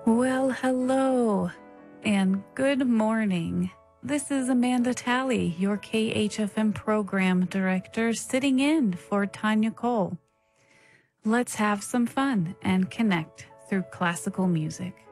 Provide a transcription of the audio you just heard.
Well, hello and good morning. This is Amanda Talley, your KHFM program director, sitting in for Tanya Cole. Let's have some fun and connect through classical music.